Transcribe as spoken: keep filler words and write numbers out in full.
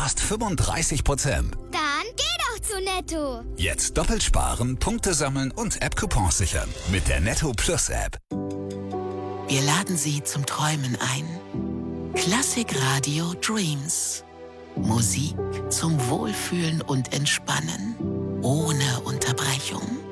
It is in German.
sparst fünfunddreißig Prozent. Dann geh doch zu Netto. Jetzt doppelt sparen, Punkte sammeln und App-Coupons sichern. Mit der Netto Plus App. Wir laden Sie zum Träumen ein. Klassikradio Dreams. Musik zum Wohlfühlen und Entspannen. Ohne Unterbrechung.